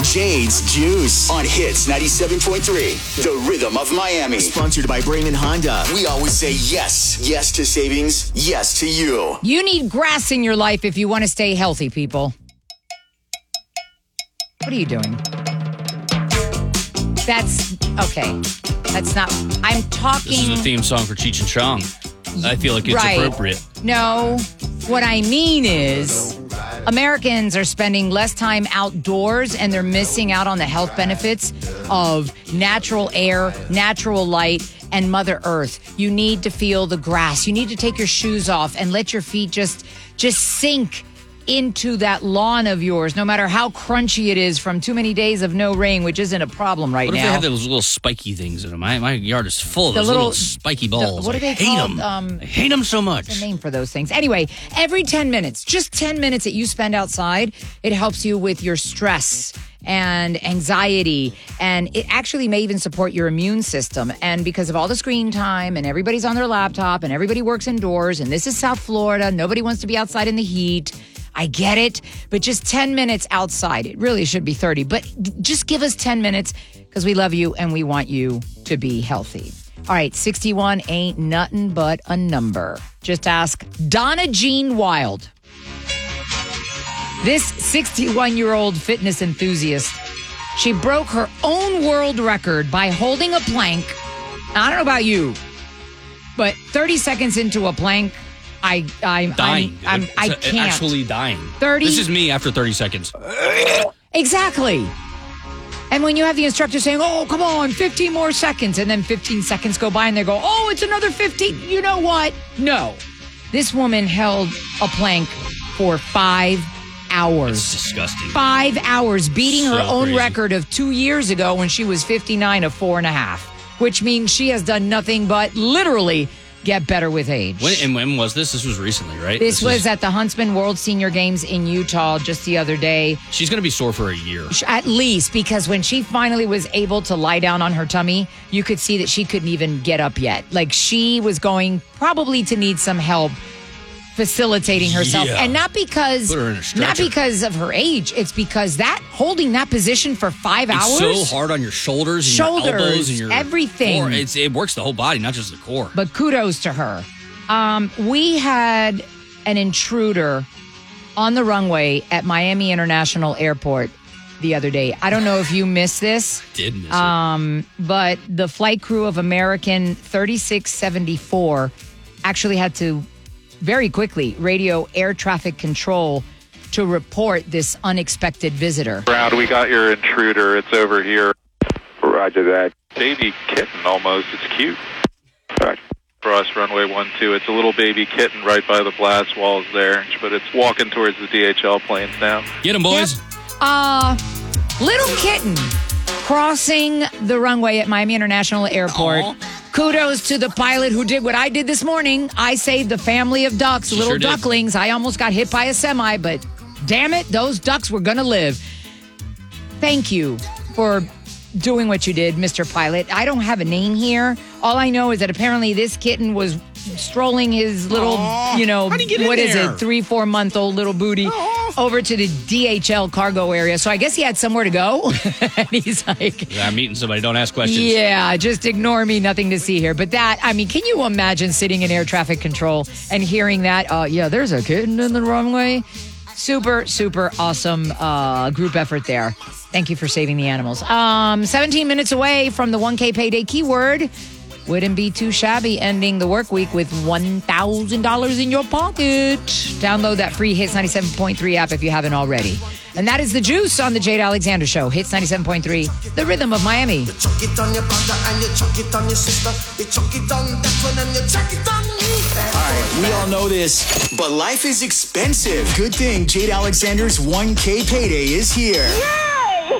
Jade's Juice on Hits 97.3, the rhythm of Miami. Sponsored by Brayman Honda. We always say yes. Yes to savings. Yes to you. You need grass in your life if you want to stay healthy, people. What are you doing? That's okay. That's not. I'm talking. This is a theme song for Cheech and Chong. I feel like it's appropriate. No, what I mean is Americans are spending less time outdoors and they're missing out on the health benefits of natural air, natural light, and Mother Earth. You need to feel the grass. You need to take your shoes off and let your feet just sink into that lawn of yours, no matter how crunchy it is from too many days of no rain, which isn't a problem right now. What if they have those little spiky things in them? My yard is full of those little spiky balls. What are they called? I hate them so much. There's a name for those things. Anyway, every 10 minutes, just 10 minutes that you spend outside, it helps you with your stress and anxiety, and it actually may even support your immune system. And because of all the screen time and everybody's on their laptop and everybody works indoors, and this is South Florida, nobody wants to be outside in the heat. I get it, but just 10 minutes outside. It really should be 30, but just give us 10 minutes because we love you and we want you to be healthy. All right, 61 ain't nothing but a number. Just ask Donna Jean Wild. This 61-year-old fitness enthusiast, she broke her own world record by holding a plank. I don't know about you, but 30 seconds into a plank, I'm dying. I can't. Actually dying. 30. This is me after 30 seconds. Exactly. And when you have the instructor saying, oh, come on, 15 more seconds, and then 15 seconds go by and they go, oh, it's another 15. You know what? No. This woman held a plank for 5 hours. It's disgusting. 5 hours, beating her own crazy. record of 2 years ago when she was 59 of 4.5, which means she has done nothing but literally get better with age. When was this? This was recently, right? This was at the Huntsman World Senior Games in Utah just the other day. She's going to be sore for a year. At least, because when she finally was able to lie down on her tummy, you could see that she couldn't even get up yet. Like, she was going probably to need some help facilitating herself. Yeah. And not because of her age. It's because holding that position for 5 hours. It's so hard on your shoulders and your elbows and your everything. core. It works the whole body, not just the core. But kudos to her. We had an intruder on the runway at Miami International Airport the other day. I don't know if you missed this. Did miss it. But the flight crew of American 3674 actually had to very quickly radio air traffic control to report this unexpected visitor. Ground, we got your intruder. It's over here. Roger that. Baby kitten almost. It's cute. Roger. Cross runway 12. It's a little baby kitten right by the blast walls there, but it's walking towards the DHL planes now. Get him, boys. Yep. Little kitten crossing the runway at Miami International Airport. Aww. Kudos to the pilot who did what I did this morning. I saved a family of ducks, little ducklings. I almost got hit by a semi, but damn it, those ducks were going to live. Thank you for doing what you did, Mr. Pilot. I don't have a name here. All I know is that apparently this kitten was strolling his little, how'd he get in what is there? it, 3-4-month-old little booty over to the DHL cargo area. So I guess he had somewhere to go. And he's like, I'm meeting somebody. Don't ask questions. yeah, just ignore me. Nothing to see here. But can you imagine sitting in air traffic control and hearing that? There's a kitten in the runway. Super, super awesome group effort there. Thank you for saving the animals. 17 minutes away from the 1K payday keyword. Wouldn't be too shabby ending the work week with $1,000 in your pocket. Download that free Hits 97.3 app if you haven't already. And that is the juice on the Jade Alexander Show. Hits 97.3, the rhythm of Miami. You chuck it on your brother and you chuck it on your sister. You chuck it on that one and you chuck it on me. All right, we all know this, but life is expensive. Good thing Jade Alexander's 1K payday is here. Yeah!